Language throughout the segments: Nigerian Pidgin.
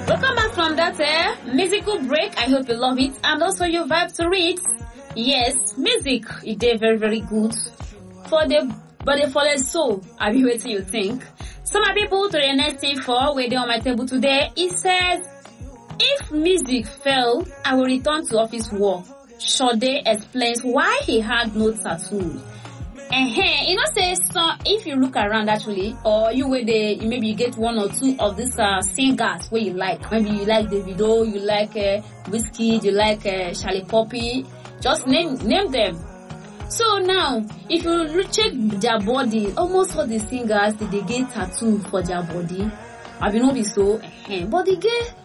Welcome back from that musical break. I hope you love it and also you vibe to it. Yes, music is very, very good for the body, for the soul. I'll be waiting you think. So my people, to the next thing for waiting on my table today, it says, if music fail, I will return to office work. Sade explains why he had no tattoo. You know, say so if you look around actually, or you were there, maybe you get one or two of these singers where you like. Maybe you like Davido, you like Wizkid, you like Charlie Poppy. Just name them. So now, if you check their body, almost all the singers they get tattoo for their body. I mean, not be so, but they get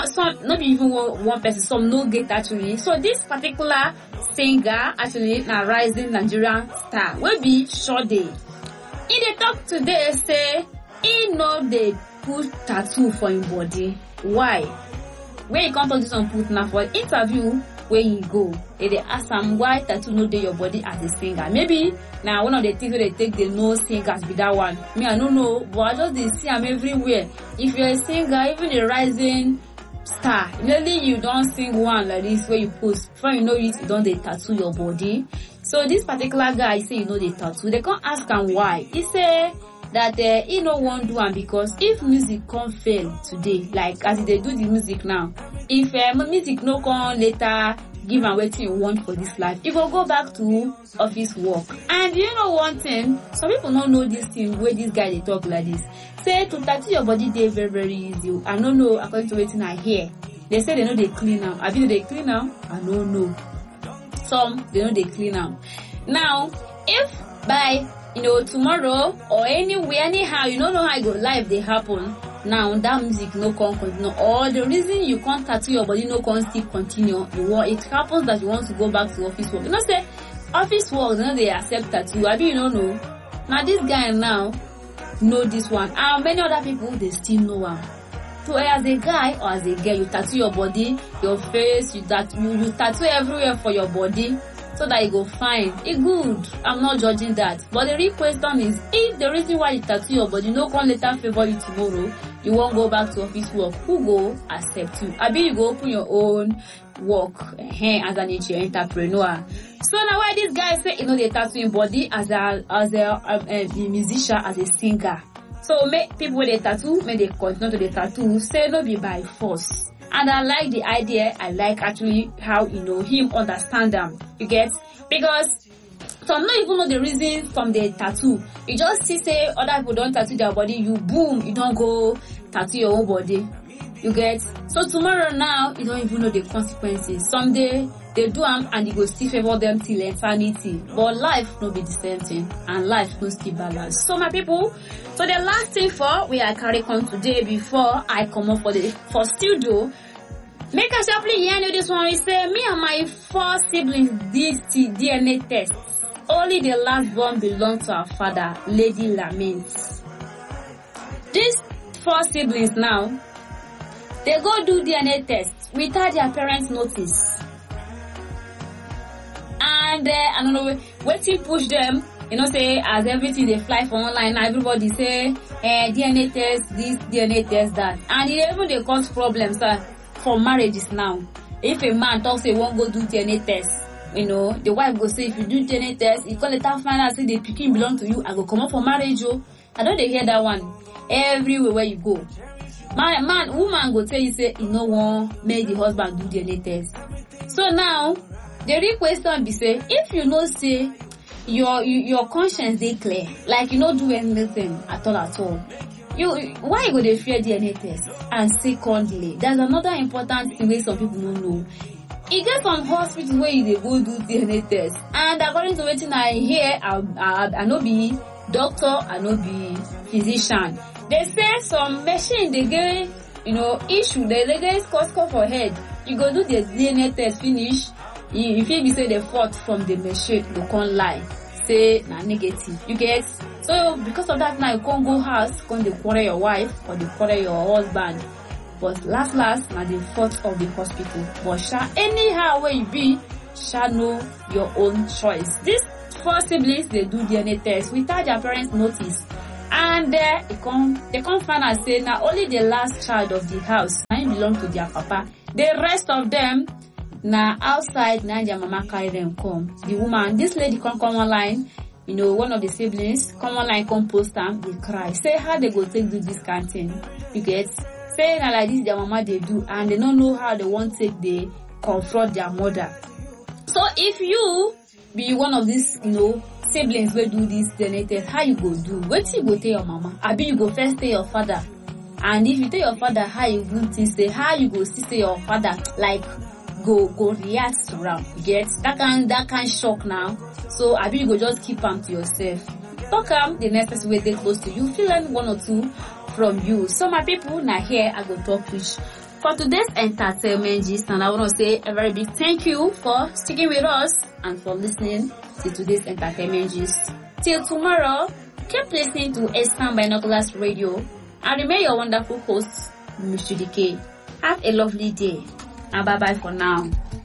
not even one person, some no get actually. So this particular singer actually na rising Nigerian star will be Sade. In the talk today say he know they put tattoo for his body. Why? When you come to this one put now for interview where you go, they ask him why tattoo no dey your body as a singer. Maybe now one of the things where they take the no singers be that one. Me I don't know, but I just they see him everywhere. If you're a singer, even a rising star, maybe you don't sing one like this where you post before you know it, you don't they tattoo your body. So this particular guy say you know they tattoo. They can't ask him why. He say that he no want do one because if music can't fail today, like as they do the music now, if music no come later give and what you want for this life, you go back to office work. And you know one thing, some people don't know this thing where this guy they talk like this. Say to tattoo your body they very, very easy. I don't know according to what I hear. They say they know they clean now. I think they clean now. I don't know. Some they know they clean now. Now, if by tomorrow or anywhere, anyhow, you don't know how it go live they happen. Now that music no can continue. Or the reason you can't tattoo your body no can still continue. It happens that you want to go back to office work. You know say office work, they accept tattoo. I mean you don't know. Now this guy now know this one. And many other people they still know him. So as a guy or as a girl, you tattoo your body, your face, you tattoo everywhere for your body so that you go fine. It's good. I'm not judging that. But the real question is, if the reason why you tattoo your body no come later favor you tomorrow, you won't go back to office work, who go accept you? I mean you go open your own work as an entrepreneur. So now why this guy say they tattoo your body as a musician, as a singer. So make people with a tattoo, make they continue to the tattoo, say no be by force. And I like the idea, I like actually how him understand them. You get? Because some don't even know the reason from the tattoo. You just see say other people don't tattoo their body, you boom, you don't go tattoo your own body. You get? So tomorrow now, you don't even know the consequences. Someday they do them and it will still favor them till eternity. But life no be the same thing, and life no still balance. So my people, so the last thing for we are carrying on today before I come up for studio. Make a sharply hear you this one. We say me and my 4 siblings did DNA test. Only the last born belonged to our father, Lady Laments. These 4 siblings now, they go do DNA test without their parents' notice. And I don't know, waiting push them, say as everything they fly for online, everybody say DNA test this, DNA test that. And it even they cause problems for marriages now. If a man talks he won't go do DNA test, the wife go say if you do DNA test, you call it out find out say the pikin belong to you, I go come up for marriage. I don't they hear that one everywhere where you go. Woman go tell you say you no want make the husband do DNA test. So now the real question be say if you know say your conscience is clear, like you don't do anything at all. Why you go they fear DNA test? And secondly, there's another important thing where some people don't know. You get some hospital where they go do DNA test, and according to what I hear, I no be doctor, I no be physician. They say some machine they get issue, they get score for head. You go do the DNA test finish. If you say the fault from the machine, you can't lie. Say na negative. You get? So because of that now you can't go house, can't they quarrel your wife or they quarrel your husband. But last na the fault of the hospital. But anyhow where you be, shall know your own choice. These 4 siblings they do DNA test without their parents' notice. And they come find out say now only the last child of the house now belong to their papa. The rest of them now outside now their mama carry them come. The woman, this lady come online, you know, one of the siblings come online, come post them, they cry. Say how they go take do this kind of thing. You get say now like this their mama they do and they don't know how they want take they confront their mother. So if you be one of these, you know, siblings will do this donated, how you go do? Wait till you go tell your mama. Abi you go first tell your father. And if you tell your father how you go say how you go still say your father like go react around. You get that kind shock now. So abi you go just keep them to yourself. Talk the next way they close to you. Feel learn one or two from you. So my people now here I go talk which for today's entertainment gist, and I want to say a very big thank you for sticking with us and for listening to today's entertainment gist. Till tomorrow, keep listening to Eastern Binoculars Radio and remain your wonderful host, Mr. DK. Have a lovely day and bye bye for now.